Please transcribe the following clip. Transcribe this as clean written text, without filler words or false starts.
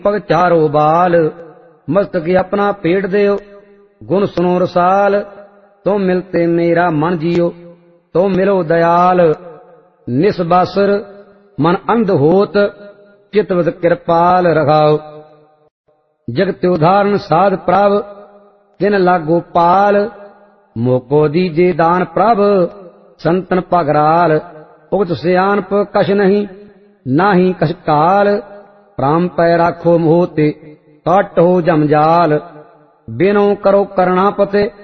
पग चारो बाल, मस्तक अपना पेट देओ, गुण सुनो रसाल। तुम मिलते मेरा मन जियो, तुम मिलो दयाल। निसबासर मन अंध होत, चितवत कृपाल रखाओ। जगत उदाहरण साध प्रभ, तिन लागो पाल। मोको दीजे दान प्रभ, संतन पगराल। उगत सियानप कछ नहीं, नाही कछ काल। प्राम पै राखो मोह ते, काट हो जमजाल। बिनो करो करणापते,